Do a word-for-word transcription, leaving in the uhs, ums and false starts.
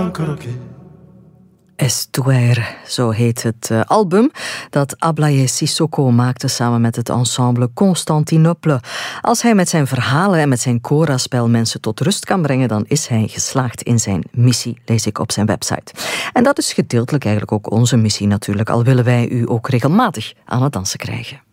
croquer. Estuaire, zo heet het uh, album dat Ablaye Sissoko maakte samen met het ensemble Constantinople. Als hij met zijn verhalen en met zijn koraspel mensen tot rust kan brengen, dan is hij geslaagd in zijn missie, lees ik op zijn website. En dat is gedeeltelijk eigenlijk ook onze missie natuurlijk, al willen wij u ook regelmatig aan het dansen krijgen.